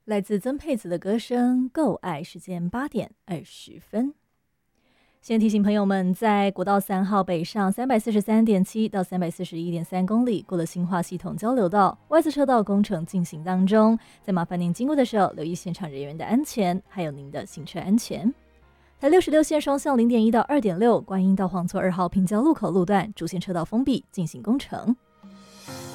来自曾沛慈的歌声《够爱》，时间8:20。先提醒朋友们，在国道3号北上343.7到341.3公里，过了新化系统交流道，外侧车道工程进行当中，再麻烦您经过的时候留意现场人员的安全，还有您的行车安全。台66线双向0.1到2.6，观音到黄厝2号平交路口路段主线车道封闭进行工程。